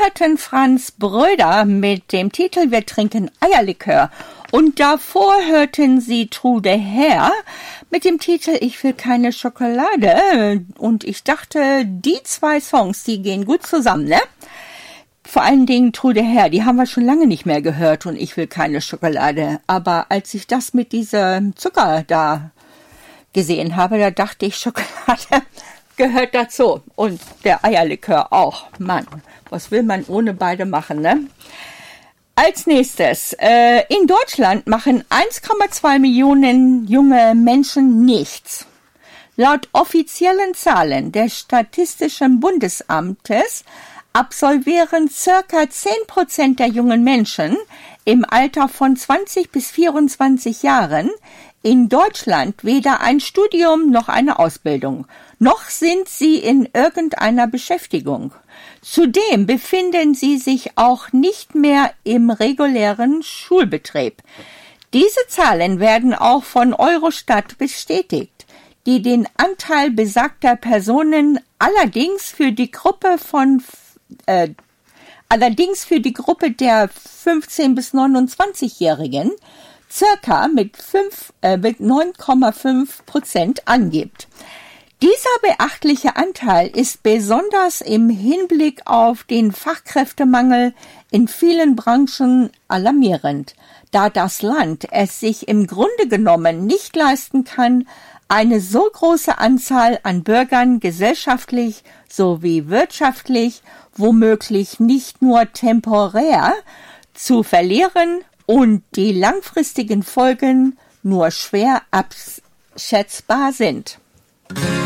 hörten Franz Bröder mit dem Titel Wir trinken Eierlikör. Und davor hörten Sie Trude Herr mit dem Titel Ich will keine Schokolade. Und ich dachte, die zwei Songs, die gehen gut zusammen, ne? Vor allen Dingen Trude Herr, die haben wir schon lange nicht mehr gehört und ich will keine Schokolade. Aber als ich das mit diesem Zucker da gesehen habe, da dachte ich, Schokolade gehört dazu. Und der Eierlikör auch. Mann, was will man ohne beide machen, ne? Als nächstes, in Deutschland machen 1,2 Millionen junge Menschen nichts. Laut offiziellen Zahlen des Statistischen Bundesamtes absolvieren circa 10% der jungen Menschen im Alter von 20 bis 24 Jahren in Deutschland weder ein Studium noch eine Ausbildung, noch sind sie in irgendeiner Beschäftigung. Zudem befinden sie sich auch nicht mehr im regulären Schulbetrieb. Diese Zahlen werden auch von Eurostat bestätigt, die den Anteil besagter Personen allerdings für die Gruppe der 15- bis 29-Jährigen circa mit 9,5% angibt. Dieser beachtliche Anteil ist besonders im Hinblick auf den Fachkräftemangel in vielen Branchen alarmierend, da das Land es sich im Grunde genommen nicht leisten kann, eine so große Anzahl an Bürgern gesellschaftlich sowie wirtschaftlich, womöglich nicht nur temporär, zu verlieren und die langfristigen Folgen nur schwer abschätzbar sind.